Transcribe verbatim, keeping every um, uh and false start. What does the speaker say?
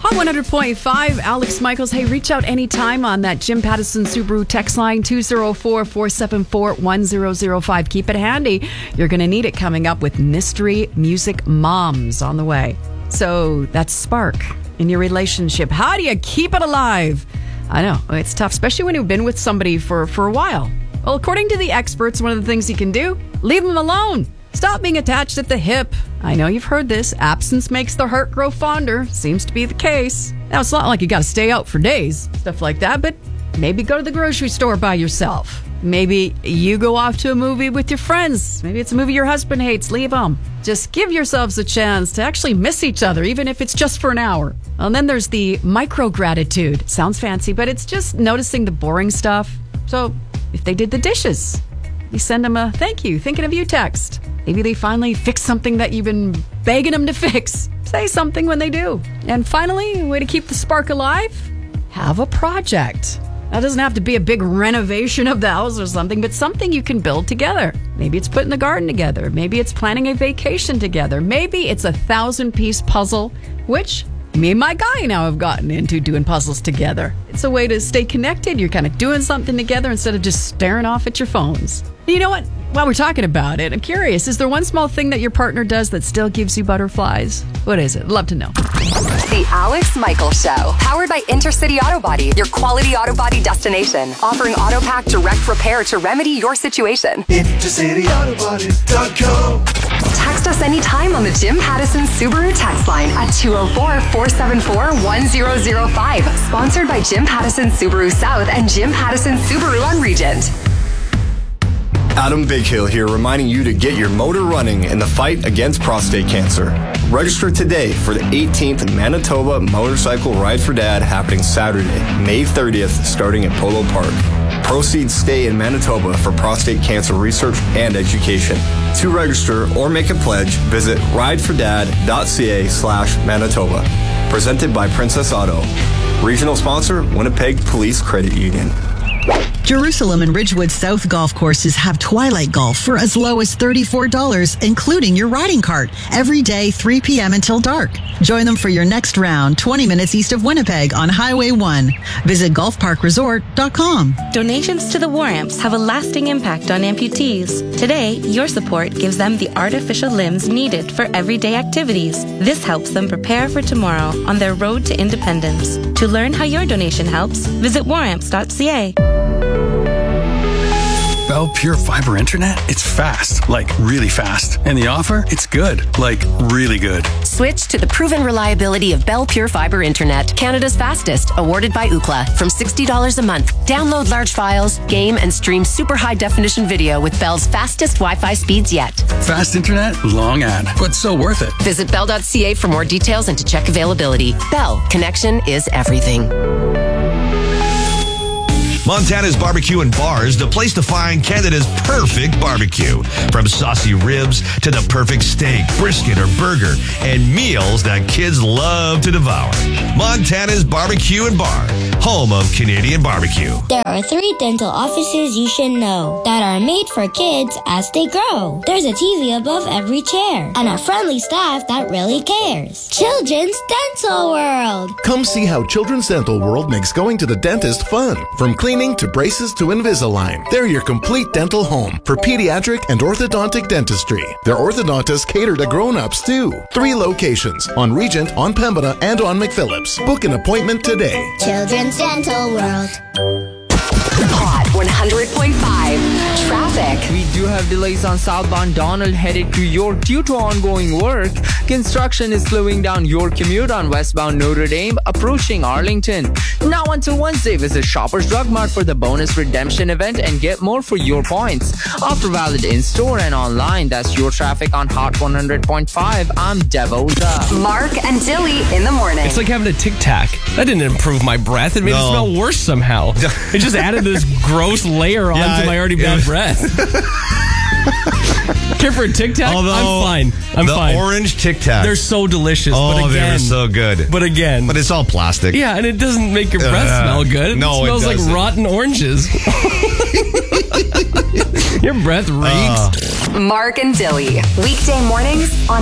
On one hundred point five, Alex Michaels. Hey, reach out anytime on that Jim Pattison Subaru text line, two oh four, four seven four, one oh oh five. Keep it handy. You're going to need it coming up with Mystery Music Moms on the way. So that's spark in your relationship. How do you keep it alive? I know, it's tough, especially when you've been with somebody for, for a while. Well, according to the experts, one of the things you can do, leave them alone. Stop being attached at the hip. I know you've heard this. Absence makes the heart grow fonder. Seems to be the case. Now, it's not like you got to stay out for days, stuff like that, but maybe go to the grocery store by yourself. Maybe you go off to a movie with your friends. Maybe it's a movie your husband hates. Leave them. Just give yourselves a chance to actually miss each other, even if it's just for an hour. And then there's the micro-gratitude. Sounds fancy, but it's just noticing the boring stuff. So if they did the dishes, you send them a thank you, thinking of you text. Maybe they finally fix something that you've been begging them to fix. Say something when they do. And finally, a way to keep the spark alive, have a project. That doesn't have to be a big renovation of the house or something, but something you can build together. Maybe it's putting the garden together. Maybe it's planning a vacation together. Maybe it's a thousand-piece puzzle, which me and my guy now have gotten into doing puzzles together. It's a way to stay connected. You're kind of doing something together instead of just staring off at your phones. You know what? While we're talking about it, I'm curious, is there one small thing that your partner does that still gives you butterflies? What is it? Love to know. The Alex Michaels Show, powered by Intercity Auto Body, your quality auto body destination. Offering AutoPack direct repair to remedy your situation. Intercity Auto Body dot com. Text us anytime on the Jim Pattison Subaru text line at two oh four, four seven four, one oh oh five. Sponsored by Jim Pattison Subaru South and Jim Pattison Subaru on Regent. Adam Bighill here, reminding you to get your motor running in the fight against prostate cancer. Register today for the eighteenth Manitoba Motorcycle Ride for Dad happening Saturday, May thirtieth, starting at Polo Park. Proceeds stay in Manitoba for prostate cancer research and education. To register or make a pledge, visit ridefordad.ca slash Manitoba. Presented by Princess Auto. Regional sponsor, Winnipeg Police Credit Union. Jerusalem and Ridgewood South golf courses have Twilight Golf for as low as thirty-four dollars, including your riding cart, every day, three p.m. until dark. Join them for your next round, twenty minutes east of Winnipeg on Highway one. Visit golf park resort dot com. Donations to the War Amps have a lasting impact on amputees. Today, your support gives them the artificial limbs needed for everyday activities. This helps them prepare for tomorrow on their road to independence. To learn how your donation helps, visit war amps dot c a. Bell Pure Fiber Internet? It's fast, like really fast. And the offer? It's good, like really good. Switch to the proven reliability of Bell Pure Fiber Internet, Canada's fastest, awarded by Ookla. From sixty dollars a month. Download large files, game, and stream super high definition video with Bell's fastest Wi-Fi speeds yet. Fast internet, long ad, but so worth it. Visit bell dot c a for more details and to check availability. Bell, connection is everything. Montana's Barbecue and Bars, the place to find Canada's perfect barbecue. From saucy ribs to the perfect steak, brisket, or burger, and meals that kids love to devour. Montana's Barbecue and Bar, home of Canadian barbecue. There are three dental offices you should know that are made for kids as they grow. There's a T V above every chair and a friendly staff that really cares. Children's Dental World. Come see how Children's Dental World makes going to the dentist fun. From cleaning to braces to Invisalign. They're your complete dental home for pediatric and orthodontic dentistry. Their orthodontists cater to grown-ups too. Three locations, on Regent, on Pembina, and on McPhillips. Book an appointment today. Children's Dental World. Hot one hundred point five. Traffic. We do have delays on southbound Donald headed to York due to ongoing work. Construction is slowing down your commute on westbound Notre Dame approaching Arlington. Now until Wednesday, visit Shoppers Drug Mart for the bonus redemption event and get more for your points. Offer valid in-store and online. That's your traffic on Hot one hundred point five. I'm Devota. Mark and Dilly in the morning. It's like having a Tic Tac. That didn't improve my breath. It made no. it smell worse somehow. It just added this gross layer onto yeah, my already bad breath. Care for a Tic Tac? Although, I'm fine. I'm the fine. The orange Tic Tac. They're so delicious. Oh, but again, they're so good. But again. But it's all plastic. Yeah, and it doesn't make your breath uh, smell good. No, it smells it like rotten oranges. Your breath reeks. Uh. Mark and Dilly. Weekday mornings on